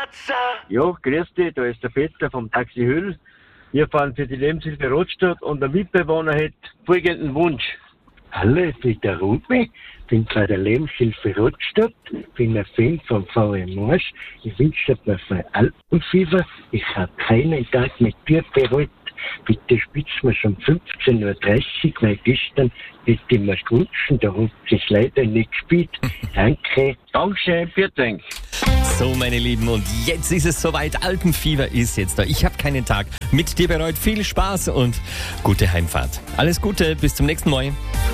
Ja, grüß dich, da ist der Peter vom Taxi Hüll. Wir fahren für die Lebenshilfe Rotstadt und der Mitbewohner hat folgenden Wunsch. Hallo, ich bin der Rubi, bin bei der Lebenshilfe Rotstadt, bin ein Fan von VM Marsch. Ich wünsche mir für Alpenfieber, ich habe keinen Tag mit dir bereut. Bitte spitz mir schon 15.30 Uhr, weil gestern hätte ich mir gewünscht, da hat es leider nicht gespielt. Danke. Dankeschön, vielen Dank. So, meine Lieben, und jetzt ist es soweit. Alpenfieber ist jetzt da. Ich habe keinen Tag mit dir bereut. Viel Spaß und gute Heimfahrt. Alles Gute, bis zum nächsten Mal.